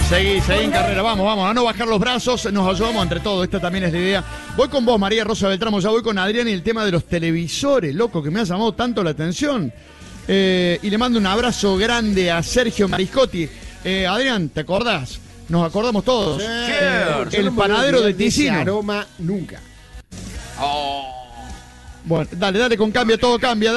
Seguí en carrera, vamos, a no bajar los brazos, nos ayudamos entre todos, esta también es la idea. Voy con vos, María Rosa Beltramo, ya voy con Adrián y el tema de los televisores, loco, que me ha llamado tanto la atención. Y le mando un abrazo grande a Sergio Mariscotti. Adrián, ¿te acordás? Nos acordamos todos. Sí. El panadero de Ticino. Ese aroma nunca. Bueno, dale, con cambia, todo cambia.